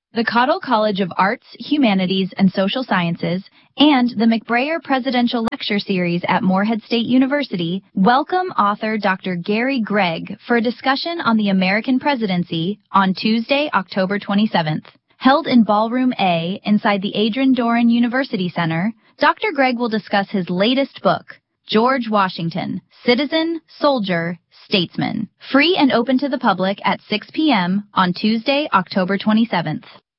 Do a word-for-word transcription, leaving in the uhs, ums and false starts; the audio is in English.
The Cottle College of Arts, Humanities, and Social Sciences and the McBrayer Presidential Lecture Series at Morehead State University welcome author Doctor Gary Gregg for a discussion on the American presidency on Tuesday, October twenty-seventh. Held in Ballroom A inside the Adrian Doran University Center, Doctor Gregg will discuss his latest book, George Washington, Citizen, Soldier, Statesman. Free and open to the public at six p m on Tuesday, October twenty-seventh.